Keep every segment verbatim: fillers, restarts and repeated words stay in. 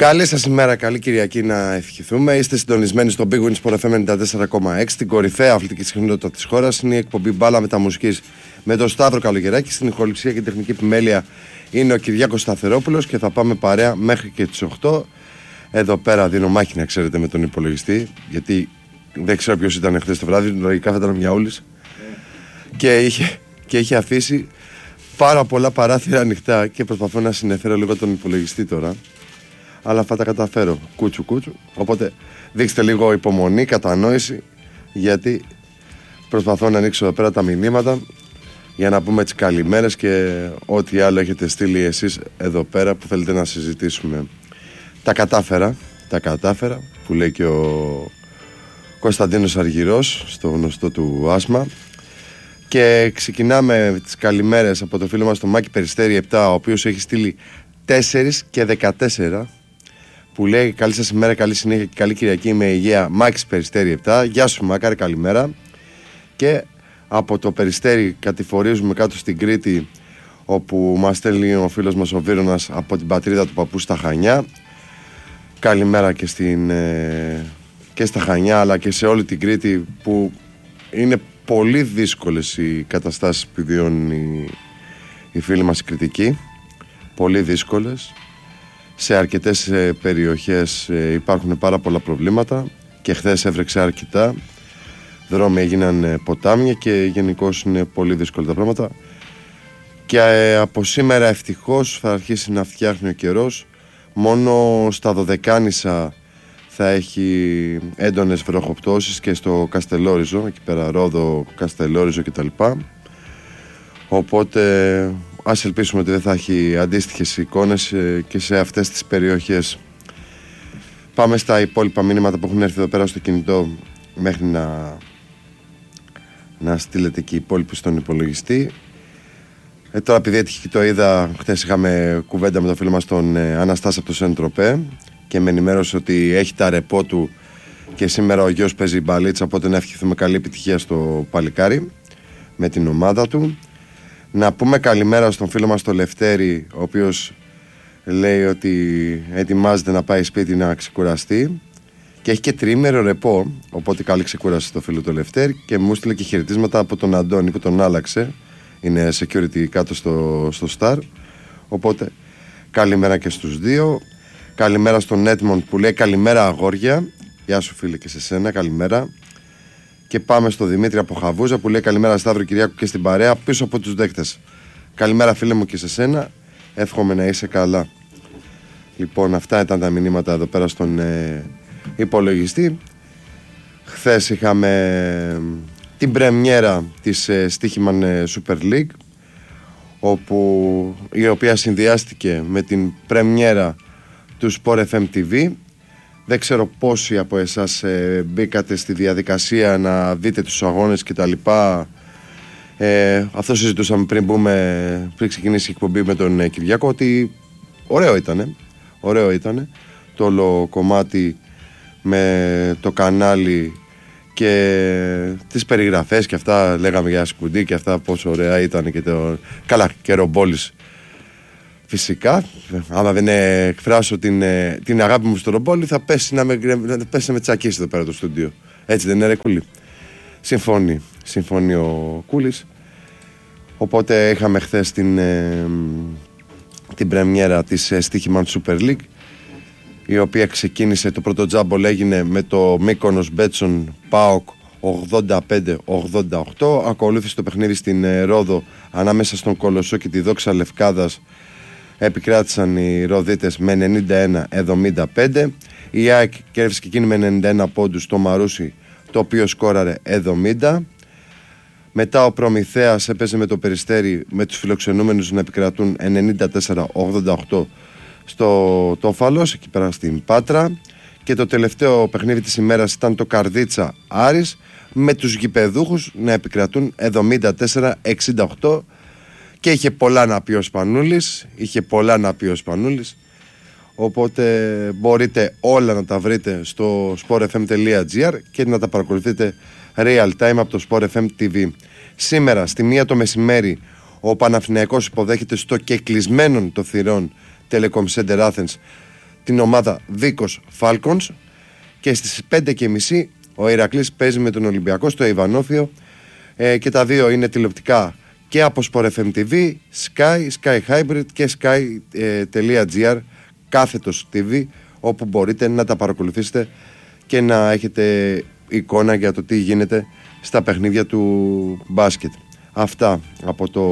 Καλή σας ημέρα, καλή Κυριακή να ευχηθούμε. Είστε συντονισμένοι στο Big Win Sport εφ εμ ενενήντα τέσσερα κόμμα έξι, την κορυφαία αθλητική συχνότητα της χώρας. Είναι η εκπομπή Μπάλα Μεταμουσικής με τον Σταύρο Καλογεράκη. Στην ηχοληψία και τεχνική επιμέλεια είναι ο Κυριάκος Σταθερόπουλος και θα πάμε παρέα μέχρι και τις οκτώ. Εδώ πέρα δίνω μάχη, να ξέρετε, με τον υπολογιστή, γιατί δεν ξέρω ποιος ήταν χθες το βράδυ. Λογικά θα ήταν ο Μιαούλης. Και είχε, και είχε αφήσει πάρα πολλά παράθυρα ανοιχτά και προσπαθώ να συνεφέρω λίγο τον υπολογιστή τώρα. Αλλά θα τα καταφέρω κούτσου κούτσου. Οπότε δείξτε λίγο υπομονή, κατανόηση, γιατί προσπαθώ να ανοίξω εδώ πέρα τα μηνύματα για να πούμε τις καλημέρες και ό,τι άλλο έχετε στείλει εσείς εδώ πέρα που θέλετε να συζητήσουμε. Τα κατάφερα, τα κατάφερα που λέει και ο Κωνσταντίνος Αργυρός στο γνωστό του άσμα. Και ξεκινάμε τις καλημέρες από το φίλο μας τον Μάκη Περιστέρη επτά, ο οποίος έχει στείλει τέσσερα και δεκατέσσερα, που λέει καλή σας ημέρα, καλή συνέχεια και καλή Κυριακή με υγεία. Μάκης Περιστέρη επτά, γεια σου Μάκαρη, καλημέρα. Και από το Περιστέρη κατηφορίζουμε κάτω στην Κρήτη, όπου μας στέλνει ο φίλος μας ο Βίρονας από την πατρίδα του παππού στα Χανιά. Καλημέρα και, στην, ε, και στα Χανιά, αλλά και σε όλη την Κρήτη, που είναι πολύ δύσκολες οι καταστάσεις που βιώνουν οι, οι φίλοι μας οι Κρητικοί. Πολύ δύσκολες. Σε αρκετές ε, περιοχές ε, υπάρχουν πάρα πολλά προβλήματα και χθες έβρεξε αρκετά. Δρόμοι έγιναν ε, ποτάμια και γενικώς είναι πολύ δύσκολα τα πράγματα. Και ε, από σήμερα ευτυχώς θα αρχίσει να φτιάχνει ο καιρός. Μόνο στα Δωδεκάνησα θα έχει έντονες βροχοπτώσεις και στο Καστελόριζο, εκεί πέρα Ρόδο, Καστελόριζο κτλ. Οπότε ας ελπίσουμε ότι δεν θα έχει αντίστοιχες εικόνες και σε αυτές τις περιοχές. Πάμε στα υπόλοιπα μήνυματα που έχουν έρθει εδώ πέρα στο κινητό, μέχρι να, να στείλετε και οι υπόλοιποι στον υπολογιστή. Ε, τώρα επειδή έτυχε και το είδα, χτες είχαμε κουβέντα με τον φίλο μας τον ε, Αναστάση από το Σεντροπέ και με ενημέρωσε ότι έχει τα ρεπό του και σήμερα ο γιος παίζει μπαλίτσα, οπότε να ευχηθούμε καλή επιτυχία στο παλικάρι με την ομάδα του. Να πούμε καλημέρα στον φίλο μας τον Λευτέρη, ο οποίος λέει ότι ετοιμάζεται να πάει σπίτι να ξεκουραστεί και έχει και τριήμερο ρεπό, οπότε καλή ξεκούραση στο φίλο του Λευτέρη. Και μου στείλε και χαιρετίσματα από τον Αντώνη που τον άλλαξε, είναι security κάτω στο, στο Star, οπότε καλημέρα και στους δύο. Καλημέρα στον Έτμον που λέει καλημέρα αγόρια, γεια σου φίλε και σε σένα, καλημέρα. Και πάμε στο Δημήτρη από Χαβούζα που λέει καλημέρα Σταύρο Κυριάκου και στην παρέα πίσω από τους δέκτες. Καλημέρα φίλε μου και σε σένα, εύχομαι να είσαι καλά. Λοιπόν, αυτά ήταν τα μηνύματα εδώ πέρα στον ε, υπολογιστή. Χθες είχαμε ε, την πρεμιέρα της ε, Στίχημαν ε, Super League, όπου, η οποία συνδυάστηκε με την πρεμιέρα του Sport εφ εμ τι βι. Δεν ξέρω πόσοι από εσάς ε, μπήκατε στη διαδικασία να δείτε τους αγώνες και τα λοιπά. Ε, αυτό συζητούσαμε πριν, μπούμε, πριν ξεκινήσει η εκπομπή με τον ε, Κυριάκο, ότι ωραίο ήτανε, ωραίο ήτανε το όλο κομμάτι με το κανάλι και τις περιγραφές και αυτά. Λέγαμε για σκουντί και αυτά, πόσο ωραία ήταν και το καλά και ρομπόλης. Φυσικά, άμα δεν εκφράσω την, την αγάπη μου στο ρομπόλι, θα πέσει να με, θα πέσει να με τσακίσει εδώ πέρα το στούντιο. Έτσι δεν είναι ρε Κούλη? Συμφωνεί, συμφωνεί ο Κούλης. Οπότε είχαμε χθες την, ε, την πρεμιέρα της Στίχημαν Super League, η οποία ξεκίνησε, το πρώτο τζάμπολ έγινε με το Μύκονος Μπέτσον ΠΑΟΚ ογδόντα πέντε ογδόντα οκτώ. Ακολούθησε το παιχνίδι στην ε, Ρόδο ανάμεσα στον Κολοσσό και τη Δόξα Λευκάδας. Επικράτησαν οι Ροδίτες με ενενήντα ένα εβδομήντα πέντε. Η ΑΕΚ κέρδισε και εκείνη με ενενήντα ένα πόντους το Μαρούσι, το οποίο σκόραρε εβδομήντα. Μετά ο Προμηθέας έπαιζε με το Περιστέρι, με τους φιλοξενούμενους να επικρατούν ενενήντα τέσσερα ογδόντα οκτώ στο Τόφαλος, εκεί πέρα στην Πάτρα. Και το τελευταίο παιχνίδι της ημέρας ήταν το Καρδίτσα Άρης, με τους γηπεδούχους να επικρατούν εβδομήντα τέσσερα εξήντα οκτώ. Και είχε πολλά να πει ο Σπανούλης, είχε πολλά να πει ο Σπανούλης, οπότε μπορείτε όλα να τα βρείτε στο sport f m τελεία g r και να τα παρακολουθείτε real time από το Sport εφ εμ τι βι. Σήμερα στη μία το μεσημέρι ο Παναθηναϊκός υποδέχεται στο κεκλεισμένον των θυρών Telecom Center Athens την ομάδα Δίκος Falcons, και στις πέντε και μισή ο Ηρακλής παίζει με τον Ολυμπιακό στο Ιβανόφιο, ε, και τα δύο είναι τηλεοπτικά και από Sport εφ εμ τι βι, Sky, Sky Hybrid και Sky.gr κάθετος τι βι, όπου μπορείτε να τα παρακολουθήσετε και να έχετε εικόνα για το τι γίνεται στα παιχνίδια του μπάσκετ. Αυτά από το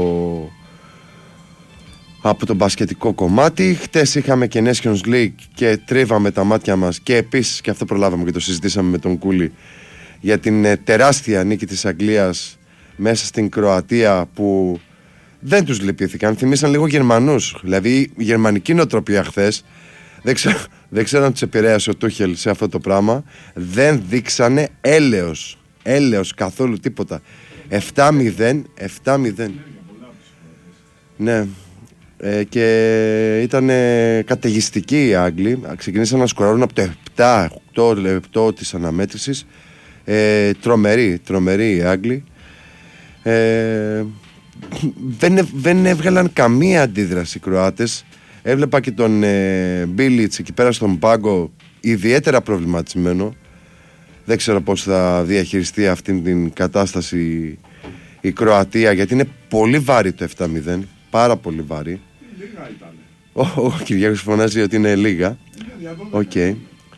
από το μπασκετικό κομμάτι. Χτες είχαμε και Nations League και τρίβαμε τα μάτια μας, και επίσης, και αυτό προλάβαμε και το συζητήσαμε με τον Κούλη, για την ε, τεράστια νίκη της Αγγλίας μέσα στην Κροατία, που δεν τους λυπήθηκαν, θυμίσαν λίγο Γερμανούς. Δηλαδή η γερμανική νοοτροπία χθες, δεν ξέρω, δεν ξέρω αν τους επηρέασε ο Τούχελ σε αυτό το πράγμα, δεν δείξανε έλεος, έλεος καθόλου, τίποτα. επτά μηδέν, επτά μηδέν. Ναι. Ε, και ήταν καταιγιστικοί οι Άγγλοι. Ξεκινήσαν να σκοράρουν από το επτά οκτώ λεπτό της αναμέτρησης. ε, Τρομεροί, τρομεροί οι Άγγλοι. ε, δεν, δεν έβγαλαν καμία αντίδραση οι Κροάτες. Έβλεπα και τον ε, Μπίλιτς εκεί πέρα στον πάγκο, ιδιαίτερα προβληματισμένο. Δεν ξέρω πώς θα διαχειριστεί αυτή την κατάσταση η Κροατία, γιατί είναι πολύ βάρη το επτά μηδέν. Πάρα πολύ βάρη. Λίγα ήταν. Ο, ο Κυριάκος φωνάζει ότι είναι λίγα. Οκ. Okay.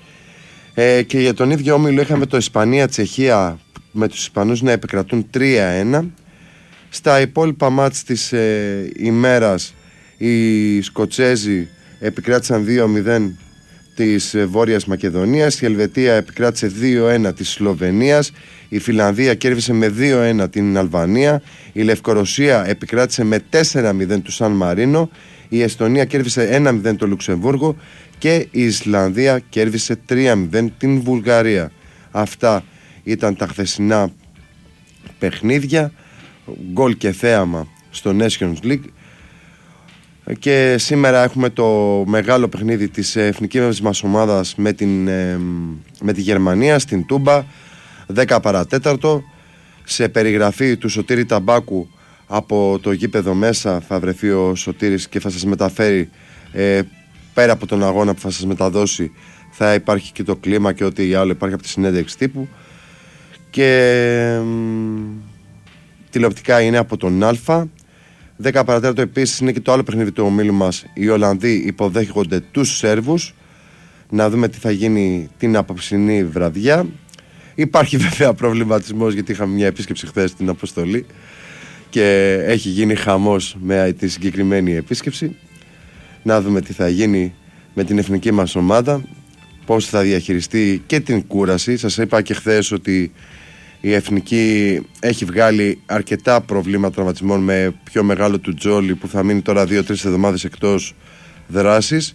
Ε, και για τον ίδιο όμιλο είχαμε το Ισπανία-Τσεχία, με τους Ισπανούς να επικρατούν τρία ένα. Στα υπόλοιπα μάτς της ε, ημέρας οι Σκοτσέζοι επικράτησαν δύο μηδέν της ε, Βόρειας Μακεδονίας. Η Ελβετία επικράτησε δύο ένα της Σλοβενίας. Η Φιλανδία κέρδισε με δύο ένα την Αλβανία. Η Λευκορωσία επικράτησε με τέσσερα μηδέν του Σαν Μαρίνο. Η Εστονία κέρδισε ένα μηδέν το Λουξεμβούργο. Και η Ισλανδία κέρδισε τρία μηδέν την Βουλγαρία. Αυτά ήταν τα χθεσινά παιχνίδια. Γκολ και θέαμα στο Nations League. Και σήμερα έχουμε το μεγάλο παιχνίδι της εθνικής μας ομάδας με, την, με τη Γερμανία στην Τούμπα, δέκα παρατέταρτο. Σε περιγραφή του Σωτήρη Ταμπάκου από το γήπεδο μέσα θα βρεθεί ο Σωτήρης και θα σας μεταφέρει, ε, πέρα από τον αγώνα που θα σας μεταδώσει, θα υπάρχει και το κλίμα και ό,τι άλλο υπάρχει από τη συνέντευξη τύπου. Και ε, τηλεοπτικά είναι από τον Α. δέκα παρατέταρτο επίσης είναι και το άλλο παιχνίδι του ομίλου μας. Οι Ολλανδοί υποδέχονται τους Σέρβους. Να δούμε τι θα γίνει την απόψινή βραδιά. Υπάρχει βέβαια προβληματισμός, γιατί είχαμε μια επίσκεψη χθες στην αποστολή και έχει γίνει χαμός με τη συγκεκριμένη επίσκεψη. Να δούμε τι θα γίνει με την εθνική μας ομάδα, πώς θα διαχειριστεί και την κούραση. Σας είπα και χθες ότι η εθνική έχει βγάλει αρκετά προβλήματα τραυματισμών, με πιο μεγάλο του Τζόλι που θα μείνει τώρα δύο τρεις εβδομάδες εκτός δράσης,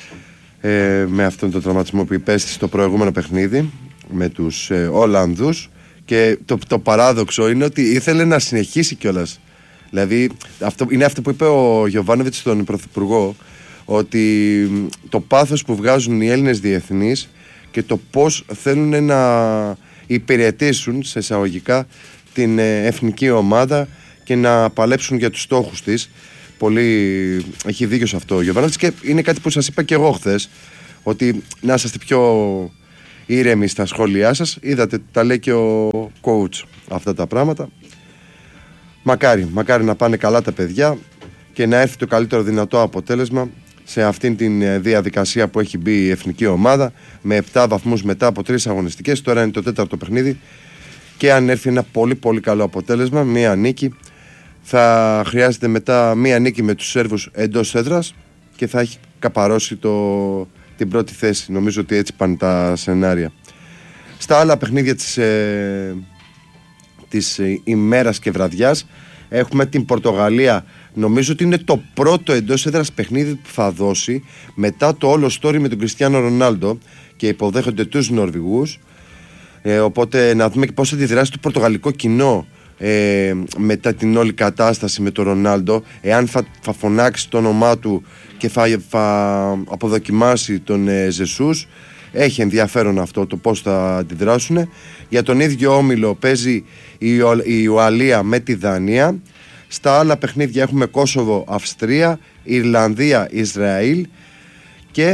ε, με αυτόν τον τραυματισμό που υπέστη στο προηγούμενο παιχνίδι με τους ε, Ολλανδούς. Και το, το παράδοξο είναι ότι ήθελε να συνεχίσει κιόλας. Δηλαδή αυτό, είναι αυτό που είπε ο Γιοβάνοβιτς στον Πρωθυπουργό, ότι το πάθος που βγάζουν οι Έλληνες διεθνείς και το πώς θέλουν να υπηρετήσουν σε εισαγωγικά την ε, εθνική ομάδα και να παλέψουν για τους στόχους της. Πολύ έχει δίκιο σε αυτό ο Γιοβάνοβιτς, και είναι κάτι που σας είπα και εγώ χθες, ότι να είσαστε πιο ήρεμοι στα σχόλιά σας. Είδατε, τα λέει και ο coach αυτά τα πράγματα. Μακάρι, μακάρι να πάνε καλά τα παιδιά και να έρθει το καλύτερο δυνατό αποτέλεσμα σε αυτήν την διαδικασία που έχει μπει η εθνική ομάδα, με επτά βαθμούς μετά από τρεις αγωνιστικές. Τώρα είναι το τέταρτο παιχνίδι, και αν έρθει ένα πολύ πολύ καλό αποτέλεσμα, μία νίκη, θα χρειάζεται μετά μία νίκη με τους Σέρβους εντός έδρας και θα έχει καπαρώσει το, την πρώτη θέση. Νομίζω ότι έτσι πάνε τα σενάρια. Στα άλλα παιχνίδια της, ε, της ε, ημέρας και βραδιάς έχουμε την Πορτογαλία. Νομίζω ότι είναι το πρώτο εντός έδρας παιχνίδι που θα δώσει μετά το όλο story με τον Κριστιάνο Ρονάλντο, και υποδέχονται τους Νορβηγούς. Ε, οπότε να δούμε και πώς θα αντιδράσει το πορτογαλικό κοινό ε, μετά την όλη κατάσταση με τον Ρονάλντο, εάν θα, θα φωνάξει το όνομά του και θα, θα αποδοκιμάσει τον ε, Ζεσούς. Έχει ενδιαφέρον αυτό το πώς θα αντιδράσουν. Για τον ίδιο όμιλο παίζει η, η Ουαλία με τη Δανία. Στα άλλα παιχνίδια έχουμε Κόσοβο, Αυστρία, Ιρλανδία, Ισραήλ, και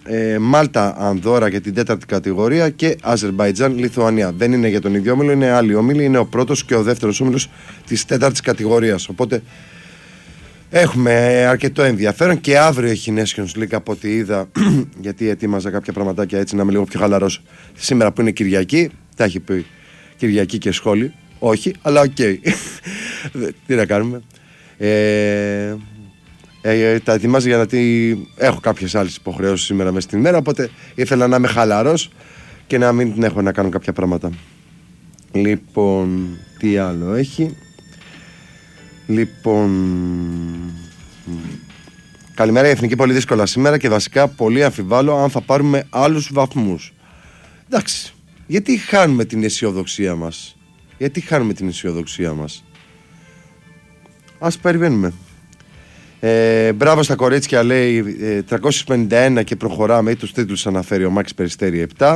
ε, Μάλτα Ανδώρα για την τέταρτη κατηγορία και Αζερμπαϊτζάν Λιθουανία. Δεν είναι για τον ίδιο όμιλο, είναι άλλοι όμιλοι. Είναι ο πρώτος και ο δεύτερος όμιλος της τέταρτης κατηγορίας. Οπότε έχουμε αρκετό ενδιαφέρον και αύριο έχει Nations League από ό,τι είδα, γιατί ετοίμαζα κάποια πραγματάκια έτσι να είμαι λίγο πιο χαλαρός. Σήμερα που είναι Κυριακή, τα έχει πει Κυριακή και σχόλη. Όχι, αλλά οκ. Okay. Τι να κάνουμε. Ε, ε, τα ετοιμάζω γιατί έχω κάποιες άλλες υποχρεώσεις σήμερα μέσα στην ημέρα. Οπότε ήθελα να είμαι χαλαρός και να μην έχω να κάνω κάποια πράγματα. Λοιπόν, τι άλλο έχει. Λοιπόν, καλημέρα. Η Εθνική πολύ δύσκολα σήμερα και βασικά πολύ αμφιβάλλω αν θα πάρουμε άλλους βαθμούς. Εντάξει, γιατί χάνουμε την αισιοδοξία μας. Γιατί χάνουμε την αισιοδοξία μας. Ας περιμένουμε. ε, Μπράβο στα κορίτσια, λέει, ε, τριακόσιες πενήντα ένα και προχωράμε. Ή τους τίτλους αναφέρει ο Μάκης Περιστέρη επτά.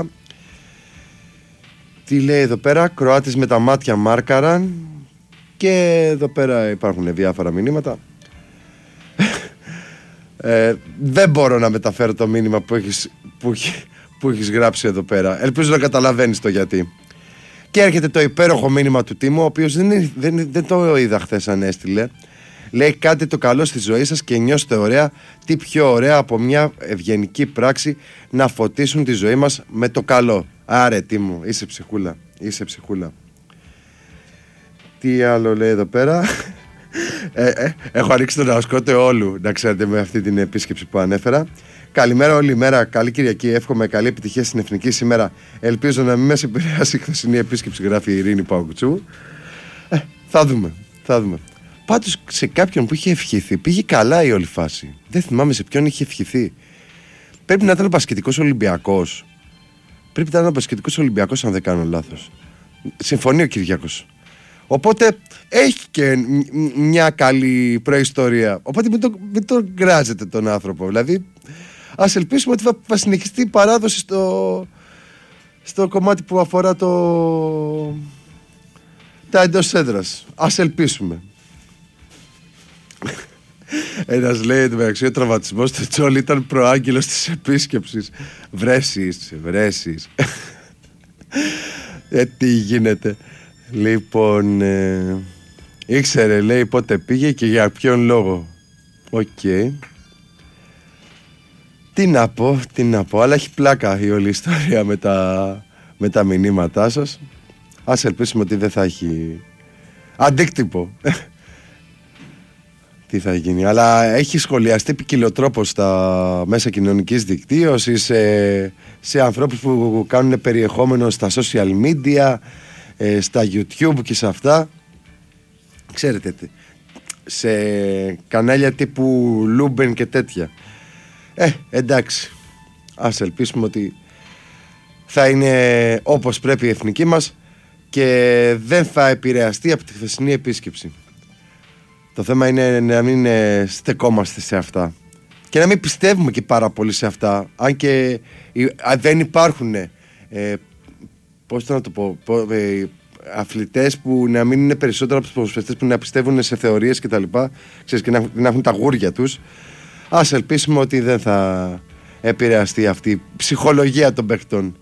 Τι λέει εδώ πέρα? Κροάτες με τα μάτια μάρκαραν. Και εδώ πέρα υπάρχουν διάφορα μηνύματα. ε, Δεν μπορώ να μεταφέρω το μήνυμα που έχεις, που, που έχεις γράψει εδώ πέρα. Ελπίζω να καταλαβαίνεις το γιατί. Και έρχεται το υπέροχο μήνυμα του Τίμου, ο οποίος δεν, δεν, δεν το είδα χθες αν έστειλε. Λέει: κάντε το καλό στη ζωή σας και νιώστε ωραία. Τι πιο ωραία από μια ευγενική πράξη να φωτίσουν τη ζωή μας με το καλό. Άρε Τίμου, είσαι ψυχούλα. Είσαι ψυχούλα. Τι άλλο λέει εδώ πέρα? ε, ε, έχω ανοίξει τον ασκότε όλου, να ξέρετε, με αυτή την επίσκεψη που ανέφερα. Καλημέρα όλη η μέρα, καλή Κυριακή. Εύχομαι καλή επιτυχία στην Εθνική σήμερα. Ελπίζω να μην μας επηρεάσει η χθεσινή επίσκεψη, γράφει η Ειρήνη Παουκτσού. Ε, θα δούμε, θα δούμε. Πάντως σε κάποιον που είχε ευχηθεί πήγε καλά η όλη φάση. Δεν θυμάμαι σε ποιον είχε ευχηθεί. Πρέπει να ήταν ο Μπασκετικός Ολυμπιακός. Πρέπει να ήταν ο Μπασκετικός Ολυμπιακός, αν δεν κάνω λάθος. Συμφωνεί ο Κυριάκος. Οπότε έχει και μια καλή προϊστορία. Οπότε μην τον μην το γκράζετε τον άνθρωπο. Δηλαδή, ας ελπίσουμε ότι θα, θα συνεχιστεί η παράδοση στο, στο κομμάτι που αφορά το, τα εντός έδρας. Ας ελπίσουμε. Ένας λέει εντωμεταξύ ο τραυματισμός του Τσόλι ήταν προάγγελος της επίσκεψης. Βρέσεις, βρέσεις. ε, τι γίνεται. Λοιπόν, ε, ήξερε, λέει, πότε πήγε και για ποιον λόγο. Οκ. Okay. Τι να πω, τι να πω. Αλλά έχει πλάκα η όλη ιστορία με τα, με τα μηνύματά σας. Ας ελπίσουμε ότι δεν θα έχει αντίκτυπο. Τι θα γίνει. Αλλά έχει σχολιαστεί ποικιλοτρόπως στα μέσα κοινωνικής δικτύωσης, σε, σε ανθρώπους που κάνουν περιεχόμενο στα social media, στα YouTube και σε αυτά. Ξέρετε, σε κανάλια τύπου Λούμπεν και τέτοια. Ε, εντάξει. Ας ελπίσουμε ότι θα είναι όπως πρέπει η εθνική μας και δεν θα επηρεαστεί από τη χθεσινή επίσκεψη. Το θέμα είναι να μην στεκόμαστε σε αυτά και να μην πιστεύουμε και πάρα πολύ σε αυτά. Αν και δεν υπάρχουν ε, πώς να το πω, ε, αθλητές που να μην είναι περισσότερο από τους ποδοσφαιριστές που να πιστεύουν σε θεωρίες και τα λοιπά, ξέρεις, και να, να έχουν τα γούρια τους. Ας ελπίσουμε ότι δεν θα επηρεαστεί αυτή η ψυχολογία των παιχτών.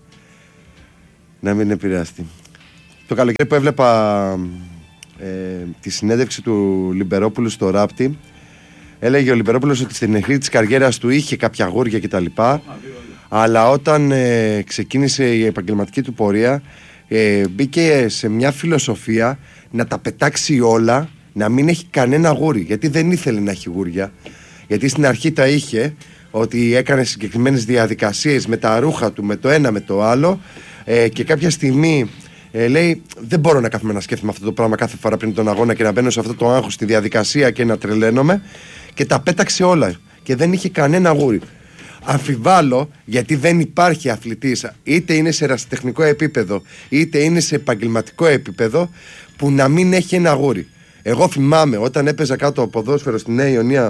Να μην επηρεαστεί. Το καλοκαίρι που έβλεπα ε, τη συνέντευξη του Λιμπερόπουλου στο Ράπτη, έλεγε ο Λιμπερόπουλος ότι στην αρχή της καριέρας του είχε κάποια γούρια κτλ. Αλλά όταν ε, ξεκίνησε η επαγγελματική του πορεία, ε, μπήκε σε μια φιλοσοφία να τα πετάξει όλα, να μην έχει κανένα γούρι. Γιατί δεν ήθελε να έχει γούρια. Γιατί στην αρχή τα είχε, ότι έκανε συγκεκριμένες διαδικασίες με τα ρούχα του, με το ένα με το άλλο, ε, και κάποια στιγμή ε, λέει: δεν μπορώ να κάθομαι να σκέφτομαι αυτό το πράγμα κάθε φορά πριν τον αγώνα και να μπαίνω σε αυτό το άγχος στη διαδικασία και να τρελαίνομαι. Και τα πέταξε όλα. Και δεν είχε κανένα γούρι. Αμφιβάλλω, γιατί δεν υπάρχει αθλητής, είτε είναι σε ερασιτεχνικό επίπεδο είτε είναι σε επαγγελματικό επίπεδο, που να μην έχει ένα γούρι. Εγώ θυμάμαι όταν έπαιζα κάτω από ποδόσφαιρο στη Νέα Ιωνία,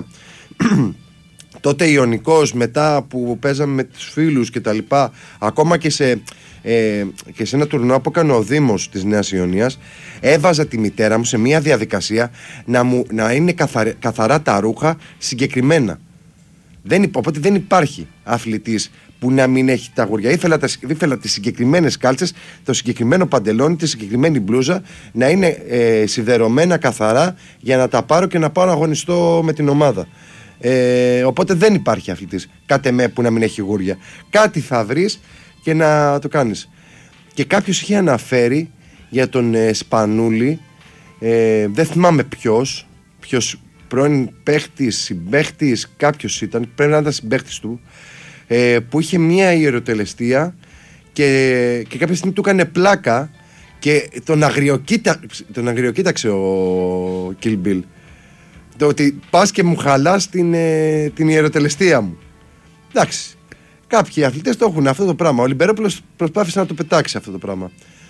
τότε Ιωνικός, μετά που παίζαμε με τους φίλους και τα λοιπά, ακόμα και σε, ε, και σε ένα τουρνουά που έκανε ο Δήμος της Νέας Ιωνίας, έβαζα τη μητέρα μου σε μια διαδικασία να, μου, να είναι καθαρά, καθαρά τα ρούχα συγκεκριμένα. Δεν, οπότε δεν υπάρχει αθλητής που να μην έχει τα αγούρια. Ήθελα, τα, ήθελα τις συγκεκριμένες κάλτσες, το συγκεκριμένο παντελόνι, τη συγκεκριμένη μπλούζα να είναι ε, σιδερωμένα καθαρά για να τα πάρω και να πάω να αγωνιστώ με την ομάδα. Ε, οπότε δεν υπάρχει αθλητής κάτε με που να μην έχει γούρια. Κάτι θα βρεις και να το κάνεις. Και κάποιος είχε αναφέρει για τον ε, Σπανούλη, ε, δεν θυμάμαι ποιος, ποιος πρώην παίχτης, συμπαίχτης, κάποιος ήταν, πρέπει να ήταν συμπαίχτης του, ε, που είχε μια ιεροτελεστία και, και κάποια στιγμή του έκανε πλάκα και τον, αγριοκοίτα, τον αγριοκοίταξε ο Kill Bill. Το ότι πας και μου χαλάς την, ε, την ιεροτελεστία μου. Εντάξει, κάποιοι αθλητές το έχουν αυτό το πράγμα. Ο Λιμπερόπουλος προσπάθησε να το πετάξει αυτό το πράγμα.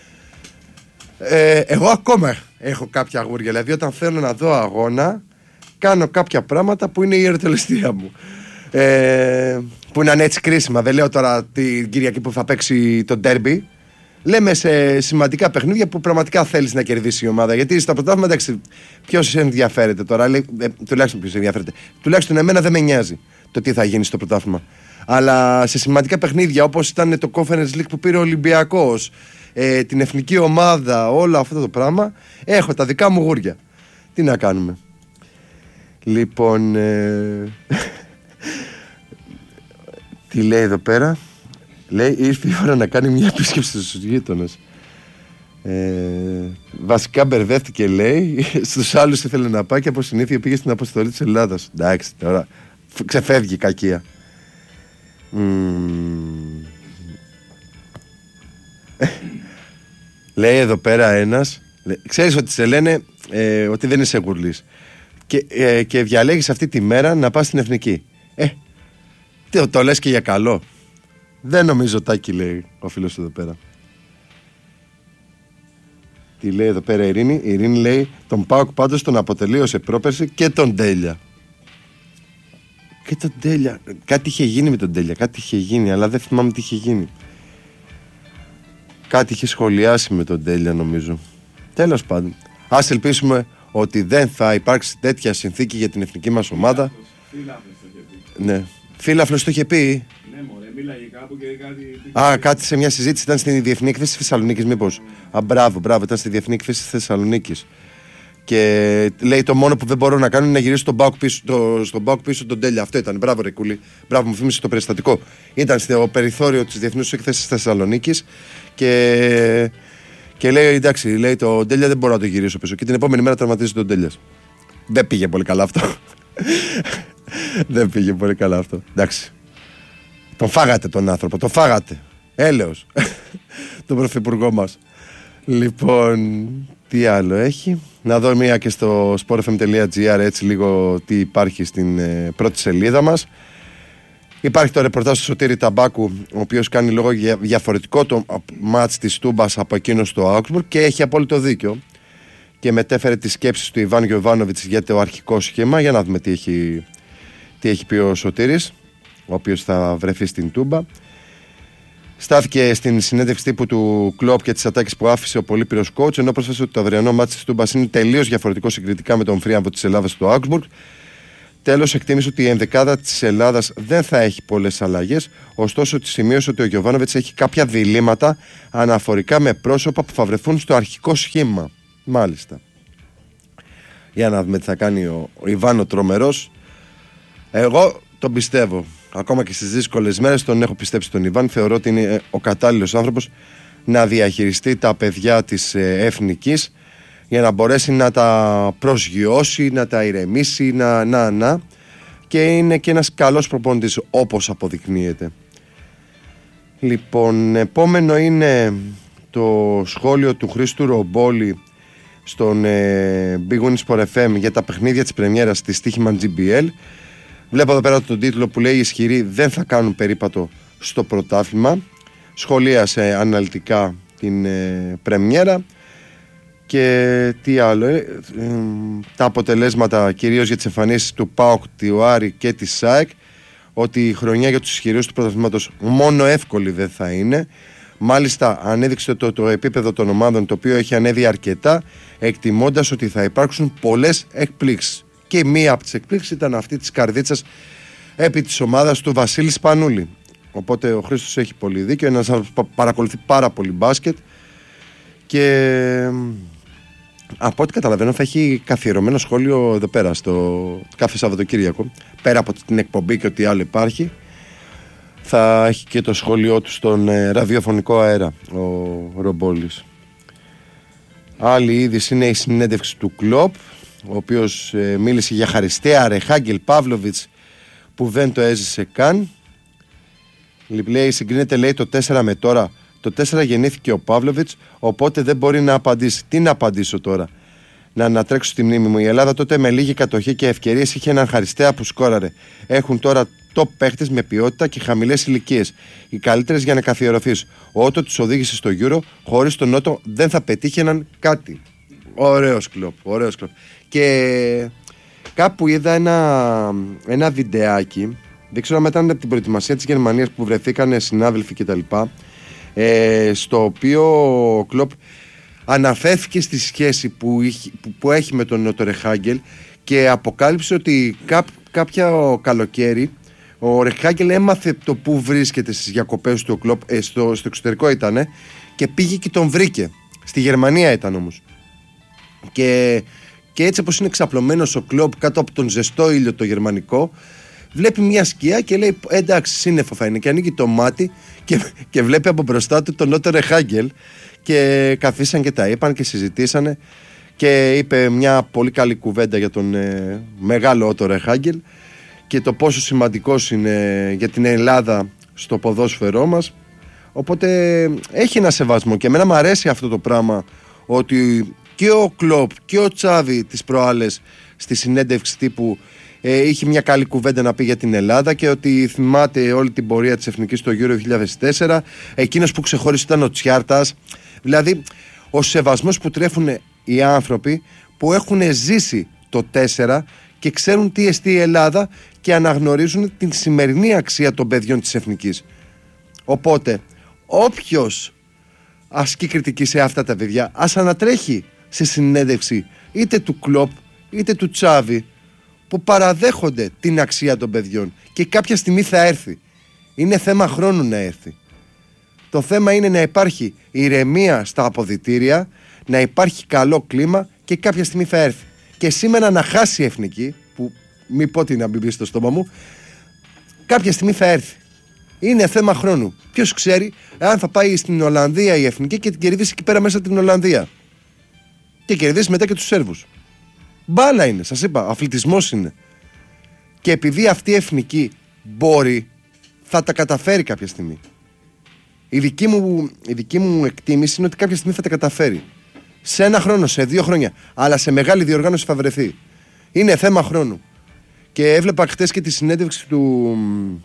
Ε, εγώ ακόμα έχω κάποια αγούρια. Δηλαδή όταν θέλω να δω αγώνα, κάνω κάποια πράγματα που είναι η ιεροτελεστία μου. Ε, που είναι έτσι κρίσιμα. Δεν λέω τώρα την Κυριακή που θα παίξει το ντέρμπι. Λέμε σε σημαντικά παιχνίδια που πραγματικά θέλεις να κερδίσει η ομάδα. Γιατί στα πρωτάθλημα, εντάξει, ποιος ενδιαφέρεται τώρα, λέει, ε, τουλάχιστον ποιος ενδιαφέρεται. Τουλάχιστον εμένα δεν με νοιάζει το τι θα γίνει στο πρωτάθλημα. Αλλά σε σημαντικά παιχνίδια όπως ήταν το Conference League που πήρε ο Ολυμπιακός, ε, την εθνική ομάδα, όλο αυτό το πράγμα, έχω τα δικά μου γούρια. Τι να κάνουμε. Λοιπόν, ε... τι λέει εδώ πέρα. Λέει ήρθε η ώρα να κάνει μια επίσκεψη στους γείτονες. ε, Βασικά μπερδεύτηκε, λέει. Στους άλλους ήθελε να πάει και από συνήθεια πήγε στην αποστολή της Ελλάδας. Εντάξει, τώρα ξεφεύγει η κακία. mm. Λέει εδώ πέρα ένας, λέει, ξέρεις ότι σε λένε ε, ότι δεν είσαι γουρλής και, ε, και διαλέγεις αυτή τη μέρα να πας στην εθνική. Ε, το, το λες και για καλό. Δεν νομίζω, Τάκη, λέει ο φίλος εδώ πέρα. Τι λέει εδώ πέρα η Ειρήνη. Η Ειρήνη λέει τον ΠΑΟΚ πάντως τον αποτελείωσε πρόπερση και τον Τέλεια. Και τον Τέλεια. Κάτι είχε γίνει με τον Τέλεια. Κάτι είχε γίνει, αλλά δεν θυμάμαι τι είχε γίνει. Κάτι είχε σχολιάσει με τον Τέλεια, νομίζω. Τέλος πάντων, ας ελπίσουμε ότι δεν θα υπάρξει τέτοια συνθήκη για την εθνική μας ομάδα. Φίλαφλος το είχε πει. Ναι. Φίλαφλος το είχε πει. Ναι, μωρέ, μίλαγε κάπου και κάτι. Α, κάτι σε μια συζήτηση ήταν στην Διεθνή Εκθέση της Θεσσαλονίκης, μήπως. Α, μπράβο, μπράβο, ήταν στη Διεθνή Εκθέση της Θεσσαλονίκης. Και λέει το μόνο που δεν μπορώ να κάνω είναι να γυρίσω στον Μπάουκ πίσω, το, στον Μπάουκ πίσω τον Τέλεια. Αυτό ήταν. Μπράβο, ρε Κούλη. Μπράβο, μου θύμισε το περιστατικό. Ήταν στο περιθώριο της Διεθνούς Εκθέσης της Θεσσαλονίκης και, και λέει εντάξει, λέει το Τέλεια δεν μπορώ να το γυρίσω πίσω. Και την επόμενη μέρα τραυματίζει τον Τέλεια. Δεν πήγε πολύ καλά αυτό. Δεν πήγε πολύ καλά αυτό. Εντάξει. Τον φάγατε τον άνθρωπο, τον φάγατε. Έλεος. Τον πρωθυπουργό μας. Λοιπόν, τι άλλο έχει. Να δω μία και στο sportfm.gr έτσι λίγο τι υπάρχει στην ε, πρώτη σελίδα μας. Υπάρχει το ρεπορτάζ του Σωτήρη Ταμπάκου, ο οποίος κάνει λόγο για διαφορετικό το μάτς της Τούμπας από εκείνο στο Augsburg και έχει απόλυτο δίκιο. Και μετέφερε τις σκέψεις του Ιβάν Γιοβάνοβιτς για το αρχικό σχήμα. Για να δούμε τι έχει, τι έχει πει ο Σωτήρης, ο οποίος θα βρεθεί στην Τούμπα. Στάθηκε στην συνέντευξη τύπου του Κλοπ και τις ατάκες που άφησε ο πολύπειρος coach, ενώ πρόσθεσε ότι το αυριανό μάτς της Τούμπας είναι τελείως διαφορετικό συγκριτικά με τον φρίαμβο της Ελλάδας στο Augsburg. Τέλος, εκτίμησε ότι η ενδεκάδα της Ελλάδας δεν θα έχει πολλές αλλαγές, ωστόσο τη σημείωσε ότι ο Γιοβάνοβιτς έχει κάποια διλήμματα αναφορικά με πρόσωπα που θα βρεθούν στο αρχικό σχήμα. Μάλιστα. Για να δούμε τι θα κάνει ο, ο Ιβάν ο τρομερός. Εγώ τον πιστεύω. Ακόμα και στις δύσκολες μέρες τον έχω πιστέψει τον Ιβάν. Θεωρώ ότι είναι ο κατάλληλος άνθρωπος να διαχειριστεί τα παιδιά της ε, εθνικής για να μπορέσει να τα προσγειώσει, να τα ηρεμήσει, να, να, να. Και είναι και ένας καλός προπονητής όπως αποδεικνύεται. Λοιπόν, επόμενο είναι το σχόλιο του Χρήστου Ρομπόλη στον ε, Big Win Sport εφ εμ για τα παιχνίδια της πρεμιέρας της Στοίχημαν τζι μπι ελ. Βλέπω εδώ πέρα τον τίτλο που λέει οι ισχυροί δεν θα κάνουν περίπατο στο πρωτάθλημα. Σχολίασε αναλυτικά την ε, πρεμιέρα. Και τι άλλο, ε, ε, τα αποτελέσματα κυρίως για τις εμφανίσεις του ΠΑΟΚ, του Άρη και της ΣΑΕΚ, ότι η χρονιά για τους ισχυρούς του πρωταθλήματος μόνο εύκολη δεν θα είναι. Μάλιστα ανέδειξε το, το επίπεδο των ομάδων, το οποίο έχει ανέβει αρκετά, εκτιμώντας ότι θα υπάρξουν πολλές εκπλήξεις. Και μία από τις εκπλήξεις ήταν αυτή της Καρδίτσας επί της ομάδας του Βασίλη Σπανούλη. Οπότε ο Χρήστος έχει πολύ δίκιο. Ένας άνθρωπος που παρακολουθεί πάρα πολύ μπάσκετ και από ό,τι καταλαβαίνω θα έχει καθιερωμένο σχόλιο εδώ πέρα στο κάθε Σαββατοκύριακο. Πέρα από την εκπομπή και ό,τι άλλο υπάρχει, θα έχει και το σχόλιο του στον ε, ραδιοφωνικό αέρα ο Ρομπόλης. Άλλη είδηση είναι η συνέντευξη του Κλοπ, ο οποίος ε, μίλησε για Χαριστέα, Ρεχάγκελ, Παύλοβιτς που δεν το έζησε καν. Λέει, συγκρίνεται λέει το τέσσερα με τώρα. Το τέσσερα γεννήθηκε ο Παύλοβιτς, οπότε δεν μπορεί να απαντήσει. Τι να απαντήσω τώρα? Να ανατρέξω στη μνήμη μου. Η Ελλάδα τότε με λίγη κατοχή και ευκαιρίες είχε έναν Χαριστέα που σκόραρε. Έχουν τώρα top παίχτες με ποιότητα και χαμηλές ηλικίες. Οι καλύτερες για να καθιερωθείς. Ο Ότο τους οδήγησε στο Euro. Χωρίς τον Ότο δεν θα πετύχαιναν κάτι. Ωραίος Κλοπ, ωραίος Κλοπ. Και κάπου είδα ένα, ένα βιντεάκι. Δεν ξέρω αν ήταν από την προετοιμασία της Γερμανίας που βρεθήκαν συνάδελφοι κτλ. Ε, στο οποίο ο Κλοπ αναφέρθηκε στη σχέση που, είχε, που, που έχει με τον Ότο Ρεχάγκελ και αποκάλυψε ότι κά, κάποια καλοκαίρι ο Ρεχάγκελ έμαθε το που βρίσκεται στις διακοπές του ο Κλοπ, ε, στο, στο εξωτερικό ήτανε, και πήγε και τον βρήκε. Στη Γερμανία ήταν όμως. Και, και έτσι όπως είναι εξαπλωμένος ο Κλοπ κάτω από τον ζεστό ήλιο το γερμανικό, βλέπει μια σκιά και λέει εντάξει, σύννεφο θα είναι, και ανοίγει το μάτι και, και βλέπει από μπροστά του τον Ότο Ρεχάγκελ και καθίσαν και τα είπαν και συζητήσανε και είπε μια πολύ καλή κουβέντα για τον ε, μεγάλο Ότο Ρεχάγκελ και το πόσο σημαντικός είναι για την Ελλάδα στο ποδόσφαιρό μας. Οπότε έχει ένα σεβασμό και εμένα μου αρέσει αυτό το πράγμα, ότι και ο Κλοπ και ο Τσάβη τις προάλλες στη συνέντευξη τύπου Ε, είχε μια καλή κουβέντα να πει για την Ελλάδα και ότι θυμάται όλη την πορεία της Εθνικής στο Euro δύο χιλιάδες τέσσερα. Εκείνος που ξεχώρισε ήταν ο Τσιάρτας. Δηλαδή ο σεβασμός που τρέφουν οι άνθρωποι που έχουν ζήσει το τέσσερα και ξέρουν τι εστί η Ελλάδα και αναγνωρίζουν την σημερινή αξία των παιδιών της Εθνικής. Οπότε όποιος ασκεί κριτική σε αυτά τα παιδιά, ας ανατρέχει σε συνέντευξη είτε του Κλοπ είτε του Τσάβη, που παραδέχονται την αξία των παιδιών και κάποια στιγμή θα έρθει. Είναι θέμα χρόνου να έρθει. Το θέμα είναι να υπάρχει ηρεμία στα αποδυτήρια, να υπάρχει καλό κλίμα και κάποια στιγμή θα έρθει. Και σήμερα να χάσει η Εθνική, που μη πω τι να μπει στο στόμα μου, κάποια στιγμή θα έρθει. Είναι θέμα χρόνου. Ποιος ξέρει αν θα πάει στην Ολλανδία η Εθνική και την κερδίσει εκεί πέρα μέσα την Ολλανδία. Και κερδίσει μετά και τους Σέρβους. Μπάλα είναι, σας είπα, αθλητισμός είναι. Και επειδή αυτή η Εθνική μπορεί, θα τα καταφέρει κάποια στιγμή. Η δική μου, η δική μου εκτίμηση είναι ότι κάποια στιγμή θα τα καταφέρει. Σε ένα χρόνο, σε δύο χρόνια. Αλλά σε μεγάλη διοργάνωση θα βρεθεί. Είναι θέμα χρόνου. Και έβλεπα χτες και τη συνέντευξη του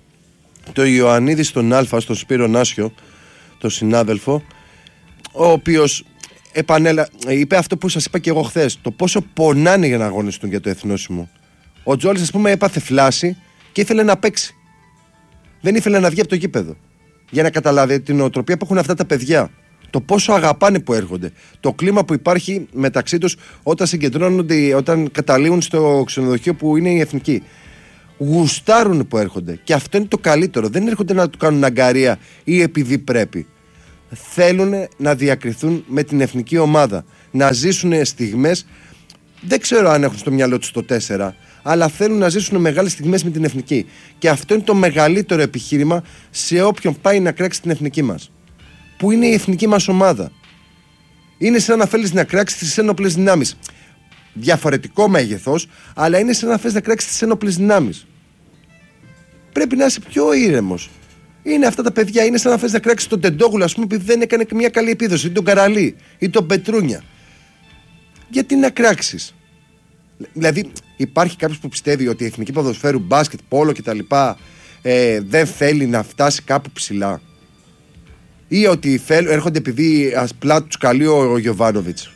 το Ιωαννίδη στον Αλφα, στον Σπύρο Νάσιο, τον συνάδελφο, ο οποίος επανέλα... είπε αυτό που σας είπα και εγώ χθες. Το πόσο πονάνε για να αγωνιστούν για το εθνόσημο. Ο Τζόλης, ας πούμε, έπαθε φλάση και ήθελε να παίξει. Δεν ήθελε να βγει από το γήπεδο. Για να καταλάβει την νοοτροπία που έχουν αυτά τα παιδιά. Το πόσο αγαπάνε που έρχονται. Το κλίμα που υπάρχει μεταξύ τους όταν συγκεντρώνονται, όταν καταλήγουν στο ξενοδοχείο που είναι η εθνική. Γουστάρουν που έρχονται. Και αυτό είναι το καλύτερο. Δεν έρχονται να του κάνουν αγκαρία ή επειδή πρέπει. Θέλουν να διακριθούν με την εθνική ομάδα. Να ζήσουν στιγμές. Δεν ξέρω αν έχουν στο μυαλό τους το τέσσερα. Αλλά θέλουν να ζήσουν μεγάλες στιγμές με την εθνική. Και αυτό είναι το μεγαλύτερο επιχείρημα σε όποιον πάει να κράξει την εθνική μας. Που είναι η εθνική μας ομάδα. Είναι σαν να θέλεις να κράξεις τις ένοπλες δυνάμεις. Διαφορετικό μέγεθος, αλλά είναι σαν να θέλεις να κράξεις τις ένοπλες δυνάμεις. Πρέπει να είσαι πιο ήρεμος. Είναι αυτά τα παιδιά, είναι σαν να θέλεις να κράξεις τον Τεντόγλου, ας πούμε, επειδή δεν έκανε μια καλή επίδοση, ή τον Καραλή, ή τον Πετρούνια. Γιατί να κράξεις. Δηλαδή, υπάρχει κάποιος που πιστεύει ότι η εθνική ποδοσφαίρου, μπάσκετ, πόλο κτλ. Ε, δεν θέλει να φτάσει κάπου ψηλά. Ή ότι έρχονται επειδή απλά τους καλεί ο Γιοβάνοβιτς.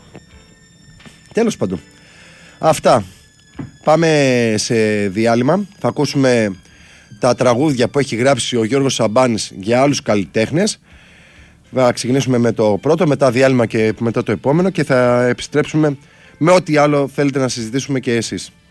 Τέλος πάντων. Αυτά. Πάμε σε διάλειμμα. Θα ακούσουμε τα τραγούδια που έχει γράψει ο Γιώργος Σαμπάνης για άλλους καλλιτέχνες. Θα ξεκινήσουμε με το πρώτο, μετά διάλειμμα και μετά το επόμενο και θα επιστρέψουμε με ό,τι άλλο θέλετε να συζητήσουμε και εσείς.